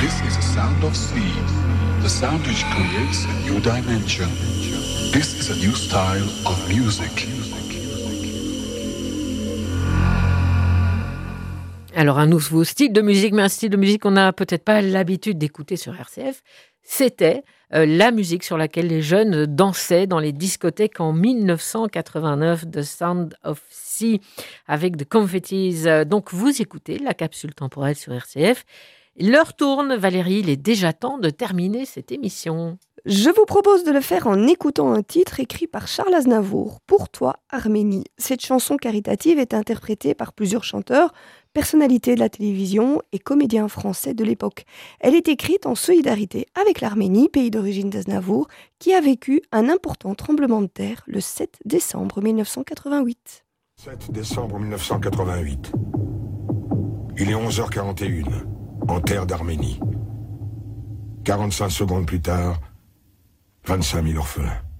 This is the sound of sea, the sound which creates a new dimension. This is a new style of music. Alors un nouveau style de musique, mais un style de musique qu'on n'a peut-être pas l'habitude d'écouter sur RCF, c'était la musique sur laquelle les jeunes dansaient dans les discothèques en 1989, The Sound of Sea, avec The Confettis. Donc vous écoutez la capsule temporelle sur RCF. L'heure tourne, Valérie, il est déjà temps de terminer cette émission. Je vous propose de le faire en écoutant un titre écrit par Charles Aznavour, Pour toi, Arménie. Cette chanson caritative est interprétée par plusieurs chanteurs, personnalités de la télévision et comédiens français de l'époque. Elle est écrite en solidarité avec l'Arménie, pays d'origine d'Aznavour, qui a vécu un important tremblement de terre le 7 décembre 1988. 7 décembre 1988. Il est 11h41, en terre d'Arménie. 45 secondes plus tard, 25 000 orphelins.